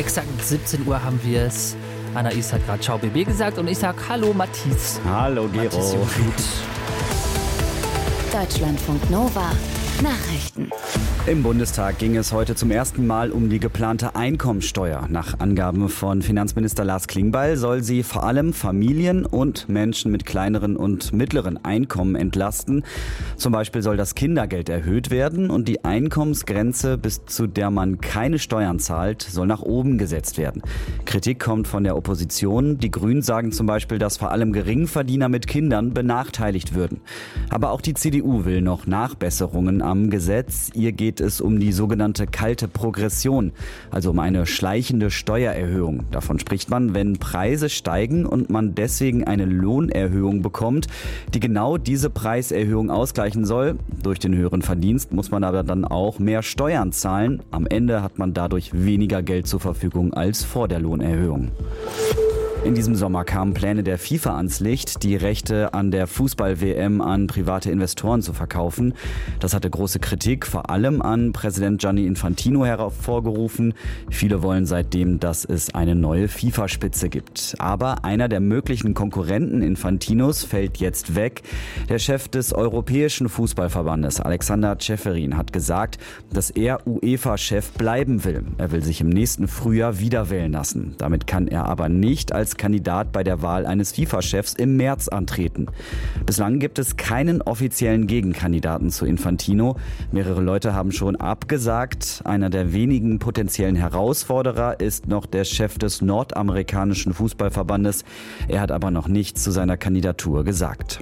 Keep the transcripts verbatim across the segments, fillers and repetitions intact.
exakt siebzehn Uhr haben wir es. Anais hat gerade Ciao B B gesagt und ich sag Hallo Matthias. Hallo Gero. Matthias, Deutschlandfunk Nova Nachrichten. Im Bundestag ging es heute zum ersten Mal um die geplante Einkommensteuer. Nach Angaben von Finanzminister Lars Klingbeil soll sie vor allem Familien und Menschen mit kleineren und mittleren Einkommen entlasten. Zum Beispiel soll das Kindergeld erhöht werden und die Einkommensgrenze, bis zu der man keine Steuern zahlt, soll nach oben gesetzt werden. Kritik kommt von der Opposition. Die Grünen sagen zum Beispiel, dass vor allem Geringverdiener mit Kindern benachteiligt würden. Aber auch die C D U will noch Nachbesserungen am Gesetz. Ihr geht es um die sogenannte kalte Progression, also um eine schleichende Steuererhöhung. Davon spricht man, wenn Preise steigen und man deswegen eine Lohnerhöhung bekommt, die genau diese Preiserhöhung ausgleichen soll. Durch den höheren Verdienst muss man aber dann auch mehr Steuern zahlen. Am Ende hat man dadurch weniger Geld zur Verfügung als vor der Lohnerhöhung. In diesem Sommer kamen Pläne der FIFA ans Licht, die Rechte an der Fußball-W M an private Investoren zu verkaufen. Das hatte große Kritik, vor allem an Präsident Gianni Infantino hervorgerufen. Viele wollen seitdem, dass es eine neue FIFA-Spitze gibt. Aber einer der möglichen Konkurrenten Infantinos fällt jetzt weg. Der Chef des Europäischen Fußballverbandes, Alexander Ceferin, hat gesagt, dass er UEFA-Chef bleiben will. Er will sich im nächsten Frühjahr wieder wählen lassen. Damit kann er aber nicht als Kandidat bei der Wahl eines FIFA-Chefs im März antreten. Bislang gibt es keinen offiziellen Gegenkandidaten zu Infantino. Mehrere Leute haben schon abgesagt. Einer der wenigen potenziellen Herausforderer ist noch der Chef des nordamerikanischen Fußballverbandes. Er hat aber noch nichts zu seiner Kandidatur gesagt.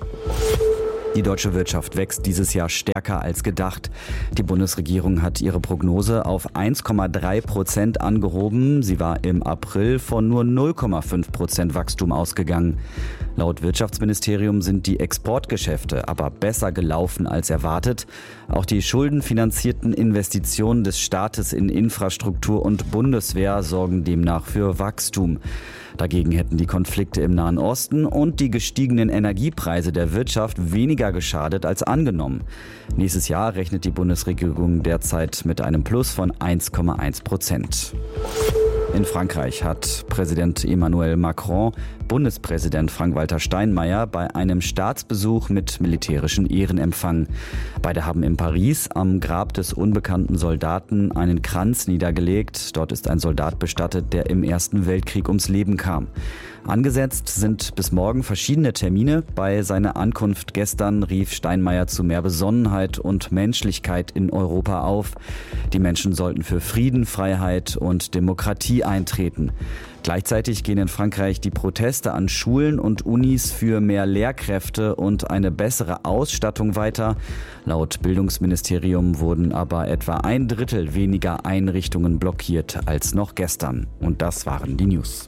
Die deutsche Wirtschaft wächst dieses Jahr stärker als gedacht. Die Bundesregierung hat ihre Prognose auf eins Komma drei Prozent angehoben. Sie war im April von nur null Komma fünf Prozent Wachstum ausgegangen. Laut Wirtschaftsministerium sind die Exportgeschäfte aber besser gelaufen als erwartet. Auch die schuldenfinanzierten Investitionen des Staates in Infrastruktur und Bundeswehr sorgen demnach für Wachstum. Dagegen hätten die Konflikte im Nahen Osten und die gestiegenen Energiepreise der Wirtschaft weniger geschadet als angenommen. Nächstes Jahr rechnet die Bundesregierung derzeit mit einem Plus von eins Komma eins Prozent. In Frankreich hat Präsident Emmanuel Macron Bundespräsident Frank-Walter Steinmeier bei einem Staatsbesuch mit militärischen Ehren empfangen. Beide haben in Paris am Grab des unbekannten Soldaten einen Kranz niedergelegt. Dort ist ein Soldat bestattet, der im Ersten Weltkrieg ums Leben kam. Angesetzt sind bis morgen verschiedene Termine. Bei seiner Ankunft gestern rief Steinmeier zu mehr Besonnenheit und Menschlichkeit in Europa auf. Die Menschen sollten für Frieden, Freiheit und Demokratie eintreten. Gleichzeitig gehen in Frankreich die Proteste an Schulen und Unis für mehr Lehrkräfte und eine bessere Ausstattung weiter. Laut Bildungsministerium wurden aber etwa ein Drittel weniger Einrichtungen blockiert als noch gestern. Und das waren die News.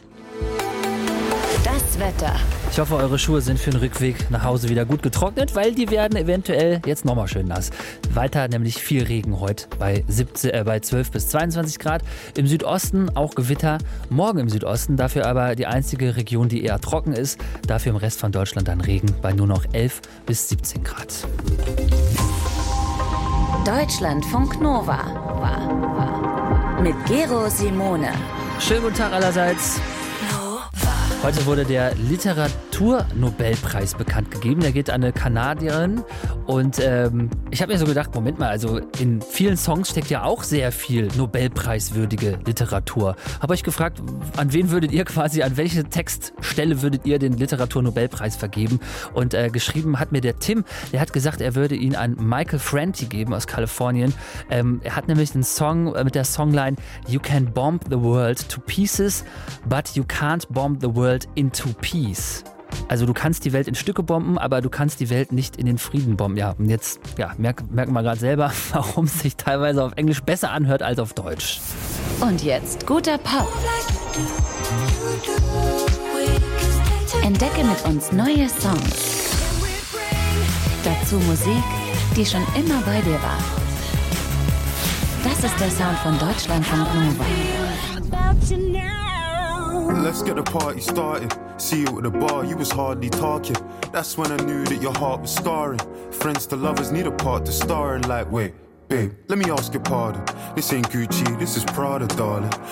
Das Wetter. Ich hoffe, eure Schuhe sind für den Rückweg nach Hause wieder gut getrocknet, weil die werden eventuell jetzt nochmal schön nass. Weiter nämlich viel Regen heute bei, siebzehn, äh, bei zwölf bis zweiundzwanzig Grad. Im Südosten auch Gewitter, morgen im Südosten, dafür aber die einzige Region, die eher trocken ist. Dafür im Rest von Deutschland dann Regen bei nur noch elf bis siebzehn Grad. Deutschlandfunk Nova mit Gero Simone. Schönen guten Tag allerseits. Heute wurde der Literaturnobelpreis bekannt gegeben. Der geht an eine Kanadierin. Und ähm, ich habe mir so gedacht, Moment mal, also in vielen Songs steckt ja auch sehr viel Nobelpreiswürdige Literatur. Habe euch gefragt, an wen würdet ihr quasi, an welche Textstelle würdet ihr den Literaturnobelpreis vergeben? Und äh, geschrieben hat mir der Tim, der hat gesagt, er würde ihn an Michael Franti geben aus Kalifornien. Ähm, er hat nämlich einen Song äh, mit der Songline You can bomb the world to pieces, but you can't bomb the world into peace. Also du kannst die Welt in Stücke bomben, aber du kannst die Welt nicht in den Frieden bomben. Ja, und jetzt ja, merken merk wir gerade selber, warum es sich teilweise auf Englisch besser anhört als auf Deutsch. Und jetzt guter Pop. Entdecke mit uns neue Songs. Dazu Musik, die schon immer bei dir war. Das ist der Sound von Deutschlandfunk Nova. Let's get the party started. See you at the bar, you was hardly talking. That's when I knew that your heart was scarring. Friends to lovers need a part to star in. Like, wait, babe, let me ask your pardon. This ain't Gucci, this is Prada, darling.